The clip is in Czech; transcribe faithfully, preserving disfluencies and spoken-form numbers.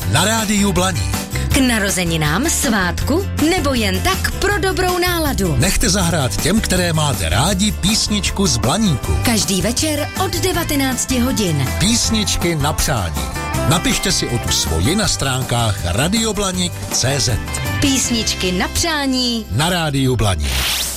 na rádiu Blaník. K narozeninám, svátku nebo jen tak pro dobrou náladu. Nechte zahrát těm, které máte rádi, písničku z Blaníku. Každý večer od devatenácti hodin. Písničky na přání. Napište si o tu svoji na stránkách radioblanik tečka cé zet. Písničky na přání na rádiu Blaník.